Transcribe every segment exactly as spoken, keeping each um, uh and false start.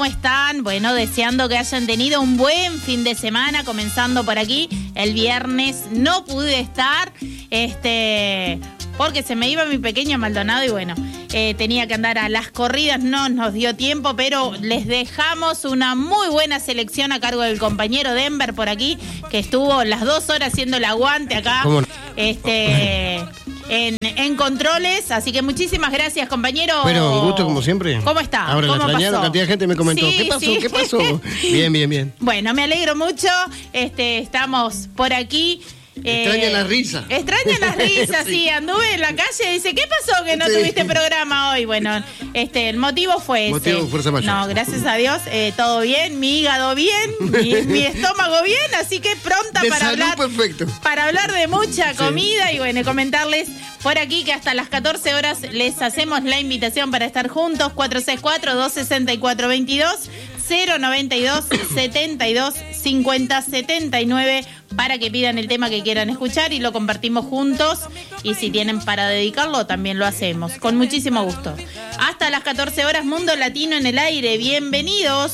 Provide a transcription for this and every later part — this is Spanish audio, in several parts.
están? Bueno, deseando que hayan tenido un buen fin de semana, comenzando por aquí. El viernes no pude estar, este, porque se me iba mi pequeño Maldonado y bueno, eh, tenía que andar a las corridas, no nos dio tiempo, pero les dejamos una muy buena selección a cargo del compañero Denver por aquí, que estuvo las dos horas haciendo el aguante acá. ¿Cómo? Este... En, en controles, así que muchísimas gracias, compañero. Bueno, un gusto como siempre. ¿Cómo está? Ahora ¿Cómo la extrañaron, pasó? cantidad de gente me comentó. Sí, ¿Qué pasó? sí. ¿Qué pasó? Bien, bien, bien. Bueno, me alegro mucho. Este, estamos por aquí. Extrañan eh, las risas. Extrañan las risas, sí. sí. Anduve en la calle y dice, ¿qué pasó que no Sí. tuviste programa hoy? Bueno, este, el motivo fue ese. Motivo de fuerza mayor. No, gracias a Dios, eh, todo bien, mi hígado bien, mi, mi estómago bien, así que pronta De para salud, hablar. perfecto. Para hablar de mucha Sí. comida y bueno, comentarles por aquí que hasta las catorce horas les hacemos la invitación para estar juntos. Cuatro seis cuatro, dos seis cuatro, dos dos, cero noventa y dos, setenta y dos, cincuenta, setenta y nueve para que pidan el tema que quieran escuchar y lo compartimos juntos. Y si tienen para dedicarlo, también lo hacemos. Con muchísimo gusto. Hasta las catorce horas, Mundo Latino en el aire. Bienvenidos.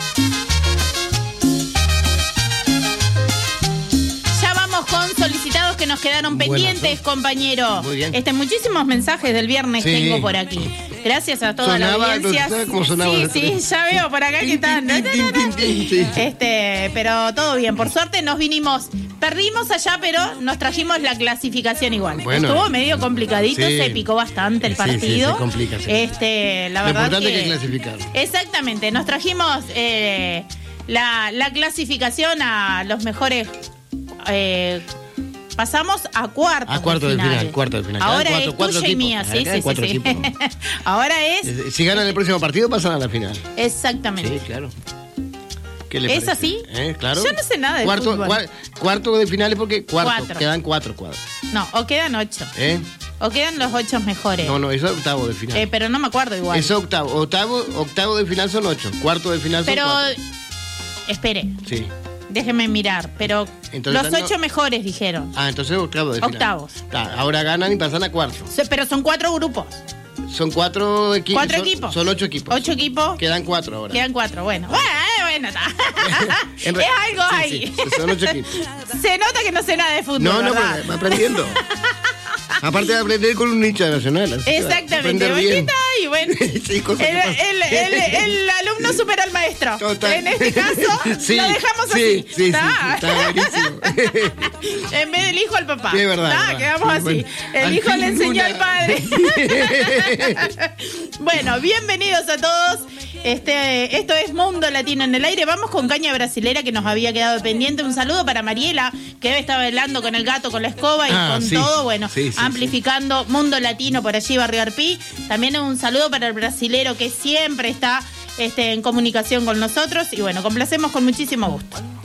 Ya vamos con solicitados que nos quedaron pendientes, Buenas, ¿no? compañero. Muy bien. Este, muchísimos mensajes del viernes Sí. tengo por aquí. Gracias a toda Sonaba, la audiencia. ¿sabes cómo sonaba? Sí, sí, ya veo por acá que están. Tin, tin, tin, tin, tin, sí. Este, pero todo bien. Por suerte nos vinimos, perdimos allá, pero nos trajimos la clasificación igual. Bueno. Estuvo medio complicadito, Sí. se picó bastante el Sí, sí, partido. se complica, sí. Este, la Lo verdad importante que, es que clasificar. Exactamente, nos trajimos eh, la, la clasificación a los mejores. Eh, pasamos a cuartos A cuarto de final. final, cuarto de final. Ahora Quedan es cuatro- cuatro tuya y equipos. mía, sí, Quedan sí, cuatro sí, sí. equipos. Ahora es Eh, Si ganan el próximo partido, pasan a la final. exactamente. Sí, claro. ¿Qué le ¿Es parece? así? ¿Eh? Claro. Yo no sé nada de cuarto, fútbol. cua- cuarto de finales porque cuarto, Cuatro. quedan cuatro cuadros. No, o quedan ocho. ¿Eh? O quedan los ocho mejores. No, no, eso es octavo de final. Eh, pero no me acuerdo igual. Eso es octavo. Octavo, octavo de final son ocho. Cuarto de final son pero, cuatro. espere, Sí. déjeme mirar. Pero Entonces, los no- ocho mejores dijeron. Ah, entonces octavo de final. Octavos. Ta, ahora ganan y pasan a cuarto. Se- Pero son cuatro grupos. Son cuatro equipos. Cuatro son, equipos. Son ocho equipos. Ocho equipos. Quedan cuatro ahora. Quedan cuatro. Bueno, bueno, eh, bueno, está. En re- Es algo sí, ahí. sí, son ocho equipos. Se nota que no sé nada de fútbol. No, no, ¿verdad? pero va aprendiendo. Aparte de aprender con un nicho nacional. así que va a Exactamente. aprender bien. Bonita y bueno. Sí, cosas El, que pasan. el- el- el alumno supera al maestro. Total. En este caso, Sí, lo dejamos sí, así. sí, sí, Está. sí, está buenísimo. En vez del hijo al papá. Sí, es verdad, Está, es verdad. quedamos Sí, así. bueno. El Al hijo fin le enseñó una- al padre. Bueno, bienvenidos a todos. Este, esto es Mundo Latino en el aire. Vamos con caña brasilera que nos había quedado pendiente. Un saludo para Mariela, que debe estar bailando con el gato, con la escoba y Ah, con sí. todo. Bueno, Sí, sí, amplificando Mundo Latino por allí, Barrio Arpí. También un saludo para el brasilero que siempre está este, en comunicación con nosotros. Y bueno, complacemos con muchísimo gusto.